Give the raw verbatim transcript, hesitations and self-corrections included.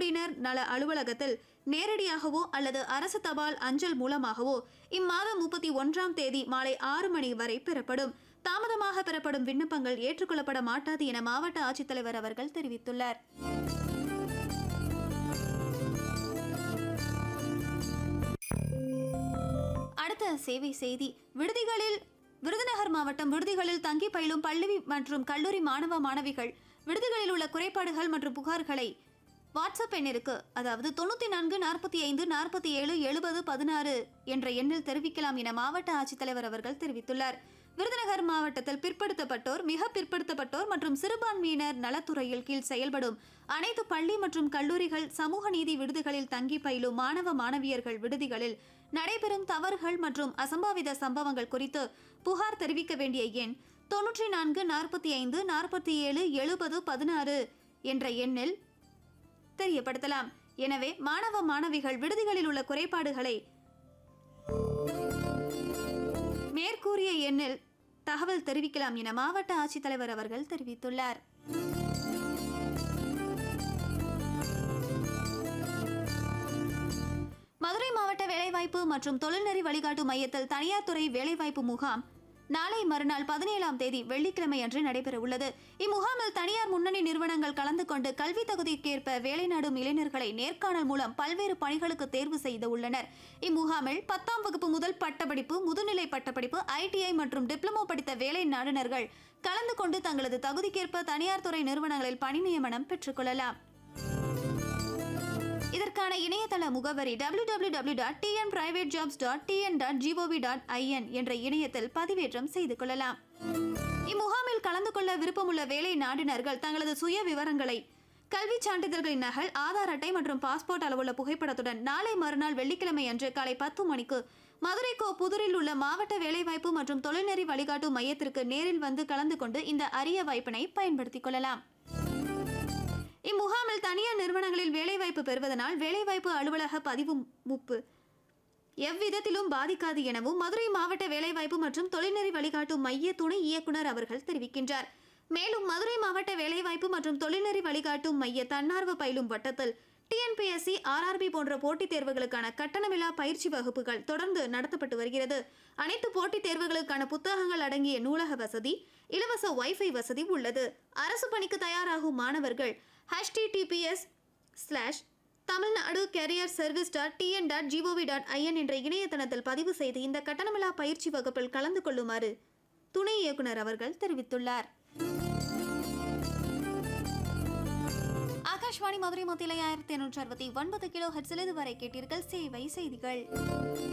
பழங்குடியினர் நல அலுவலகத்தில் நேரடியாகவோ அல்லது அரசு தபால் அஞ்சல் மூலமாகவோ இம்மாதம் முப்பத்தி ஒன்றாம் தேதி மாலை ஆறு மணி வரை பெறப்படும். தாமதமாக பெறப்படும் விண்ணப்பங்கள் ஏற்றுக்கொள்ளப்பட மாட்டாது என மாவட்ட ஆட்சித்தலைவர் அவர்கள் தெரிவித்துள்ளார். அடுத்த சேவை செய்தி. விடுதிகளில் விருதுநகர் மாவட்டம் விடுதிகளில் தங்கி பயிலும் பள்ளி மற்றும் கல்லூரி மாணவ மாணவிகள் விடுதிகளில் உள்ள குறைபாடுகள் மற்றும் புகார்களை வாட்ஸ்அப் எண்ணிற்கு, அதாவது தொண்ணூற்றி நான்கு நாற்பத்தி ஐந்து நாற்பத்தி ஏழு எழுபது பதினாறு என்ற எண்ணில் தெரிவிக்கலாம் என மாவட்ட ஆட்சித்தலைவர் அவர்கள் தெரிவித்துள்ளார். விருதுநகர் மாவட்டத்தில் பிற்படுத்தப்பட்டோர், மிக பிற்படுத்தப்பட்டோர் மற்றும் சிறுபான்மையினர் நலத்துறையில் கீழ் செயல்படும் அனைத்து பள்ளி மற்றும் கல்லூரிகள், சமூக நீதி விடுதிகளில் தங்கி பயிலும் மாணவ மாணவியர்கள் விடுதிகளில் நடைபெறும் தவறுகள் மற்றும் அசம்பாவித சம்பவங்கள் குறித்து புகார் தெரிவிக்க வேண்டிய எண் தொன்னூற்றி நான்கு நாற்பத்தி ஐந்து நாற்பத்தி ஏழு எழுபது பதினாறு என்ற எண்ணில் தெரியப்படுத்தலாம். எனவே மாணவ மாணவிகள் விடுதிகளில் உள்ள குறைபாடுகளை மேற்கூறிய எண்ணில் தகவல் தெரிவிக்கலாம் என மாவட்ட ஆட்சித்தலைவர் அவர்கள் தெரிவித்துள்ளார். மதுரை மாவட்ட வேலைவாய்ப்பு மற்றும் தொழில்நெறி வழிகாட்டு மையத்தில் தனியார் துறை வேலைவாய்ப்பு முகாம் நாளை மறுநாள் பதினேழாம் தேதி வெள்ளிக்கிழமை அன்று நடைபெற உள்ளது. இம்முகாமில் தனியார் முன்னணி நிறுவனங்கள் கலந்து கொண்டு கல்வி தகுதிக்கேற்ப வேலை நாடும் இளைஞர்களை நேர்காணல் மூலம் பல்வேறு பணிகளுக்கு தேர்வு செய்து உள்ளனர். இம்முகாமில் பத்தாம் வகுப்பு முதல் பட்டப்படிப்பு, முதுநிலை பட்டப்படிப்பு, ஐடிஐ மற்றும் டிப்ளமோ படித்த வேலை நாடுனர்கள் கலந்து கொண்டு தங்களது தகுதிக்கேற்ப தனியார் துறை நிறுவனங்களில் பணி நியமனம் பெற்றுக்கொள்ளலாம். இதற்கான இணையதள முகவரி W W W dot T N private jobs dot T N dot gov dot IN என்ற இணையத்தில் பதிவேற்றம் செய்து கொள்ளலாம். இம்முகாமில் கலந்து கொள்ள விருப்பமுள்ள வேலை நாடினர்கள் தங்களது சுய விவரங்களை, கல்வி சான்றிதழ்களின் நகல், ஆதார் அட்டை மற்றும் பாஸ்போர்ட் அளவுள்ள புகைப்படத்துடன் நாளை மறுநாள் வெள்ளிக்கிழமை அன்று காலை பத்து மணிக்கு மதுரை கோ புதூரில் உள்ள மாவட்ட வேலைவாய்ப்பு மற்றும் தொழில்நெறி வழிகாட்டு மையத்திற்கு நேரில் வந்து கலந்து கொண்டு இந்த அரிய வாய்ப்பினை பயன்படுத்திக் கொள்ளலாம். இம்முகாமில் தனியார் நிறுவனங்களில் வேலைவாய்ப்பு பெறுவதனால் வேலைவாய்ப்பு அலுவலக பதிவு முப்பு எவ்விதத்திலும் பாதிக்காது எனவும் மதுரை மாவட்ட வேலைவாய்ப்பு மற்றும் தொழில்நெறி வழிகாட்டு மைய துணை இயக்குனர் அவர்கள் தெரிவிக்கின்றார். மேலும் மதுரை மாவட்ட வேலைவாய்ப்பு மற்றும் தொழில்நெறி வழிகாட்டு மைய தன்னார்வ பயிலும் வட்டத்தில் டிஎன்பிஎஸ்சி, ஆர்ஆர்பி போன்ற போட்டித் தேர்வுகளுக்கான கட்டணமில்லா பயிற்சி வகுப்புகள் தொடர்ந்து நடத்தப்பட்டு வருகிறது. அனைத்து போட்டித் தேர்வுகளுக்கான புத்தகங்கள் அடங்கிய நூலக வசதி, இலவச வைஃபை வசதி உள்ளது. அரசு பணிக்கு தயாராகும் மாணவர்கள் HTTPS slash Tamil Nadu carrier service dot TN dot gov dot IN என்ற இணையதளத்தில் பதிவு செய்து இந்த கட்டணமில்லா பயிற்சி வகுப்பில் கலந்து கொள்ளுமாறு துணை இயக்குனர் அவர்கள் தெரிவித்துள்ளார். ஆகாஷ்வாணி மதுரை மத்தியிலே ஆயிரத்தி எண்ணூற்றி அறுபத்தி ஒன்பது கிலோ ஹெர்ட்ஸில் இதுவரை கேட்டீர்கள் சேவை செய்திகள்.